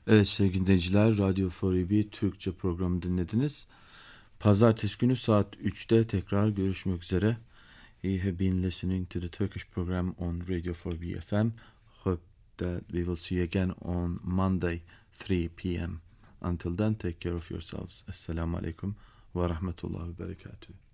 Evet sevgili dinleyiciler, Radio 4EB Türkçe programı dinlediniz. Pazartesi günü saat 3'te tekrar görüşmek üzere. You have been listening to the Turkish program on Radio 4EB FM. Hope that we will see you again on Monday 3 p.m. Until then, take care of yourselves. Esselamu Aleyküm ve Rahmetullah ve Berekatuhu.